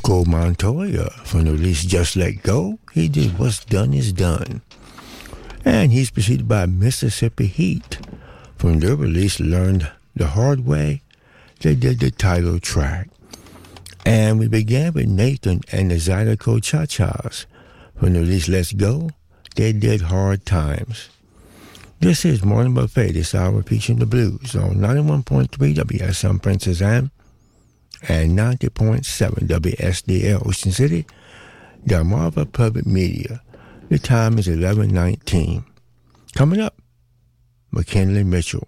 Marco Montoya from the release Just Let Go. He did What's Done Is Done. And he's preceded by Mississippi Heat from their release Learned the Hard Way. They did the title track. And we began with Nathan and the Zydeco Cha-Chas from the release Let's Go. They did Hard Times. This is Morning Buffet, this hour featuring the blues on 91.3 WSM Princess Anne and 90.7 WSDL Ocean City, Delmarva Public Media. The time is 11:19. Coming up, McKinley Mitchell.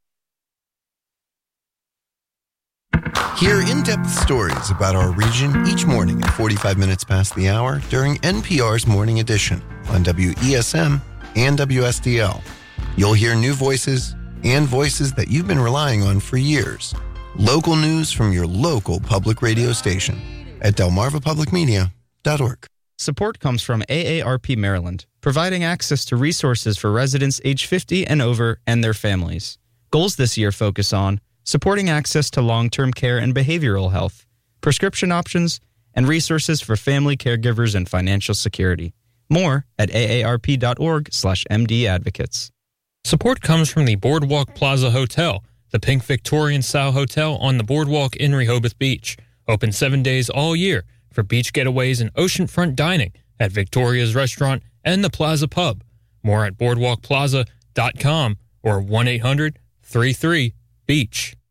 Hear in-depth stories about our region each morning at 45 minutes past the hour during NPR's Morning Edition on WESM and WSDL. You'll hear new voices and voices that you've been relying on for years. Local news from your local public radio station at delmarvapublicmedia.org. Support comes from AARP Maryland, providing access to resources for residents age 50 and over and their families. Goals this year focus on supporting access to long-term care and behavioral health, prescription options, and resources for family caregivers and financial security. More at aarp.org/MD Advocates. Support comes from the Boardwalk Plaza Hotel, the Pink Victorian-style hotel on the Boardwalk in Rehoboth Beach. Open 7 days all year for beach getaways and oceanfront dining at Victoria's Restaurant and the Plaza Pub. More at boardwalkplaza.com or 1-800-33-BEACH.